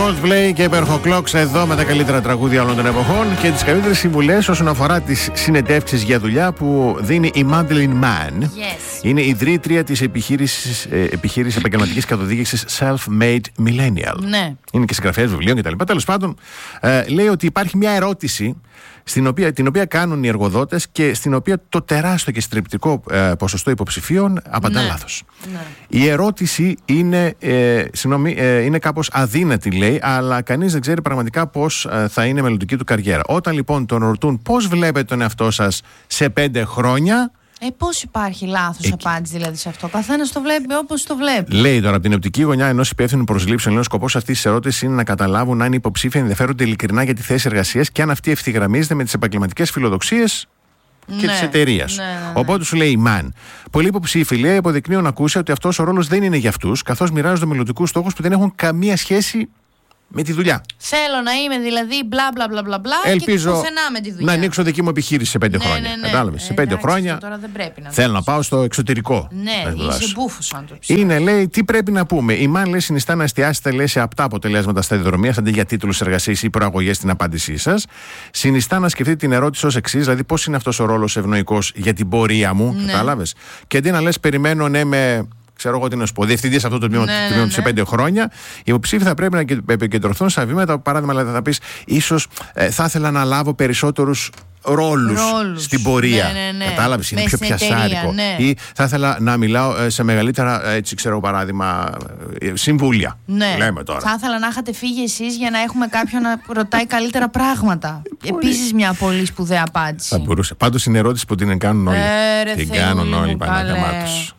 Coldplay και Perho Clocks εδώ με τα καλύτερα τραγούδια όλων των εποχών και τις καλύτερες συμβουλές όσον αφορά τις συνεντεύξεις για δουλειά που δίνει η Madeline Mann. Yes. Είναι ιδρύτρια της επιχείρησης επαγγελματικής καθοδήγησης Self-Made Millennial. Ναι. Είναι και συγγραφέας βιβλίων κτλ. Τέλος πάντων, λέει ότι υπάρχει μια ερώτηση την οποία κάνουν οι εργοδότες και στην οποία το τεράστιο και συντριπτικό ποσοστό υποψηφίων απαντά λάθος. Ναι. Η ερώτηση είναι, είναι κάπως αδύνατη, λέει, αλλά κανείς δεν ξέρει πραγματικά πώς θα είναι η μελλοντική του καριέρα. Όταν λοιπόν τον ρωτούν πώς βλέπετε τον εαυτό σας σε 5 χρόνια. Πώς υπάρχει λάθος απάντηση δηλαδή σε αυτό? Καθένας το βλέπει όπως το βλέπει. Λέει τώρα από την οπτική γωνιά ενός υπεύθυνου προσλήψεων, ο σκοπός αυτής της ερώτησης είναι να καταλάβουν αν οι υποψήφοι ενδιαφέρονται ειλικρινά για τη θέση εργασίας και αν αυτή ευθυγραμμίζεται με τις επαγγελματικές φιλοδοξίες και της εταιρείας. Ναι. Οπότε σου λέει η Μαν. Πολλοί υποψήφοι, λέει, αποδεικνύουν ακούσια ότι αυτός ο ρόλος δεν είναι για αυτούς, καθώς μοιράζονται μελλοντικούς στόχους που δεν έχουν καμία σχέση με τη δουλειά. Θέλω να είμαι δηλαδή μπλα μπλα μπλα μπλα. Ελπίζω και πουθενά με τη δουλειά. Να ανοίξω δική μου επιχείρηση σε 5 χρόνια. Κατάλαβες. Σε 5 χρόνια τώρα δεν πρέπει να θέλω να πάω στο εξωτερικό. Ναι, είσαι μπούφος αν το πιστεύω. Είναι, λέει, τι πρέπει να πούμε. Η Μαν, λέει, συνιστά να εστιάσετε, λέει, σε απτά αποτελέσματα σταδιοδρομίας αντί για τίτλους εργασίας ή προαγωγές στην απάντησή σας. Συνιστά να σκεφτείτε την ερώτηση ως εξής, δηλαδή πώς είναι αυτός ο ρόλος ευνοϊκός για την πορεία μου. Ναι. Κατάλαβες. Και αντί να λες περιμένω να είμαι, ξέρω εγώ τι να σου πω, διευθυντής αυτό το τμήμα σε 5 χρόνια, οι υποψήφοι θα πρέπει να επικεντρωθούν στα βήματα. Παράδειγμα, δηλαδή, θα πεις, ίσως θα ήθελα να λάβω περισσότερους ρόλους στην πορεία. Ναι. Κατάλαβες, είναι πιο πιασάρικο. Ναι. Ή θα ήθελα να μιλάω σε μεγαλύτερα, έτσι ξέρω, παράδειγμα, συμβούλια. Ναι. Λέμε τώρα. Θα ήθελα να είχατε φύγει εσείς για να έχουμε κάποιον να ρωτάει καλύτερα πράγματα. Επίσης μια πολύ σπουδαία απάντηση. Θα μπορούσε. Πάντως είναι ερώτηση που την κάνουν όλοι. Την κάνουν όλοι, Παναγιά τους.